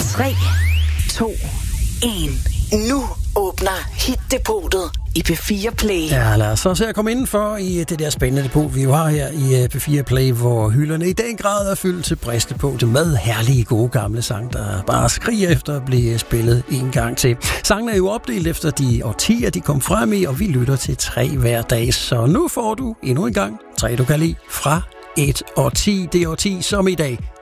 3, 2, 1. Nu åbner Hit-depotet i P4 Play. Ja, lad os så se at komme indenfor i det der spændende depot, vi jo har her i P4 Play, hvor hylderne i den grad er fyldt til bristepunktet med herlige, gode gamle sang, der bare skriger efter at blive spillet en gang til. Sangen er jo opdelt efter de årtier, de kom frem i, og vi lytter til 3 hver dag. Så nu får du endnu en gang 3, du kan lide fra et årti. Det årti, som i dag